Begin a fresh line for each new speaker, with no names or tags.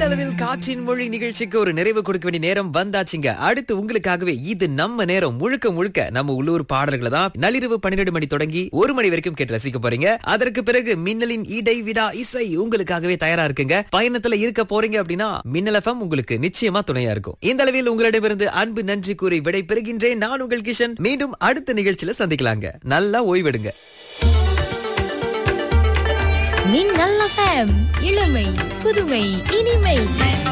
அளவில் காற்றின் மொழி நிகழ்ச்சிக்கு ஒரு நிறைவு கொடுக்க வேண்டிய நேரம் வந்தாச்சுங்க. அடுத்து உங்களுக்காகவே இது நம்ம நேரம் முழுக்க முழுக்க நம்ம உள்ளூர் பாடல்களை தான் நள்ளிரவு 12 மணி தொடங்கி 1 மணி வரைக்கும் கேட்டு ரசிக்க போறீங்க. அதற்கு பிறகு மின்னலின் இடைவிடா இசை உங்களுக்காகவே தயாரா இருக்குங்க. பயணத்துல இருக்க போறீங்க அப்படின்னா மின்னல் FM உங்களுக்கு நிச்சயமா துணையா இருக்கும். இந்த அளவில் உங்களிடமிருந்து அன்பு நன்றி கூறி விடை பெறுகின்றேன். நான் உங்கள் கிஷன். மீண்டும் அடுத்த நிகழ்ச்சியில சந்திக்கலாங்க. நல்லா ஓய்வெடுங்க.
மின்னல் FM, இளமை புதுமை இனிமை.